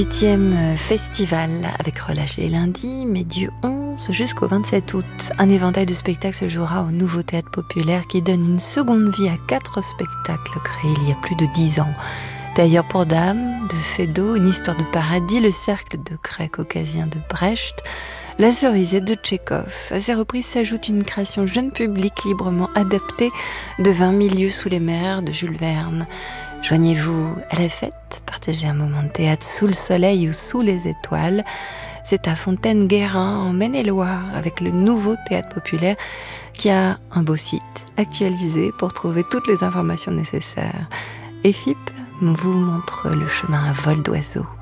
8e festival avec relâche les lundis, mais du 11 jusqu'au 27 août. Un éventail de spectacles se jouera au Nouveau Théâtre Populaire qui donne une seconde vie à 4 spectacles créés il y a plus de 10 ans. D'ailleurs pour Dame, de Feydeau, Une histoire de paradis, Le cercle de craie caucasien de Brecht, La cerisette de Tchekhov. À ces reprises s'ajoute une création jeune public librement adaptée de 20 000 lieues sous les mers de Jules Verne. Joignez-vous à la fête, partagez un moment de théâtre sous le soleil ou sous les étoiles. C'est à Fontaine-Guérin, en Maine-et-Loire, avec le Nouveau Théâtre Populaire, qui a un beau site actualisé pour trouver toutes les informations nécessaires. EFIP vous montre le chemin à vol d'oiseau.